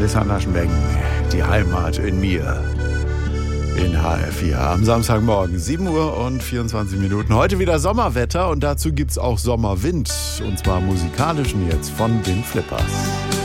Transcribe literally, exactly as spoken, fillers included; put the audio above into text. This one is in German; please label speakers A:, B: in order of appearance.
A: Alexander Schmeng, die Heimat in mir. In H R vier am Samstagmorgen, sieben Uhr und vierundzwanzig Minuten. Heute wieder Sommerwetter und dazu gibt's auch Sommerwind. Und zwar musikalischen jetzt von den Flippers.